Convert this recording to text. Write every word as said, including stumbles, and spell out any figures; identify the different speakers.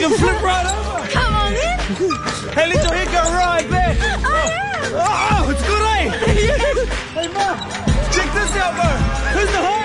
Speaker 1: can flip right over.
Speaker 2: Come on in.
Speaker 1: Hey, let your head go right back.
Speaker 2: Oh, yeah.
Speaker 1: Oh, it's good, eh? Hey, Ma, check this out, bro. Who's the